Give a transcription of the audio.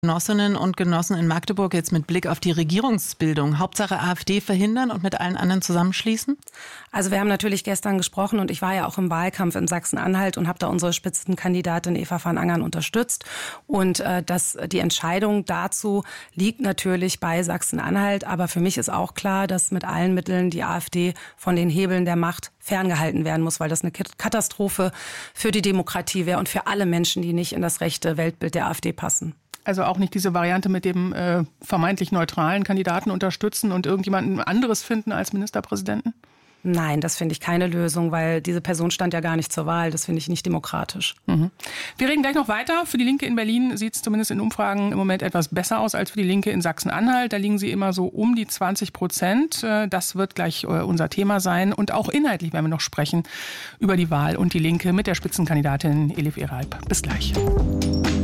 Genossinnen und Genossen in Magdeburg jetzt mit Blick auf die Regierungsbildung? Hauptsache AfD verhindern und mit allen anderen zusammenschließen? Also wir haben natürlich gestern gesprochen und ich war ja auch im Wahlkampf in Sachsen-Anhalt und habe da unsere Spitzenkandidatin Eva van Angern unterstützt. Und die Entscheidung dazu liegt natürlich bei Sachsen-Anhalt. Aber für mich ist auch klar, dass mit allen Mitteln die AfD von den Hebeln der Macht ferngehalten werden muss, weil das eine Katastrophe für die Demokratie wäre und für alle Menschen, die nicht in das rechte Weltbild der AfD passen. Also auch nicht diese Variante mit dem vermeintlich neutralen Kandidaten unterstützen und irgendjemanden anderes finden als Ministerpräsidenten? Nein, das finde ich keine Lösung, weil diese Person stand ja gar nicht zur Wahl. Das finde ich nicht demokratisch. Mhm. Wir reden gleich noch weiter. Für die Linke in Berlin sieht es zumindest in Umfragen im Moment etwas besser aus als für die Linke in Sachsen-Anhalt. Da liegen sie immer so um die 20%. Das wird gleich unser Thema sein. Und auch inhaltlich werden wir noch sprechen über die Wahl und die Linke mit der Spitzenkandidatin Elif Eralp. Bis gleich.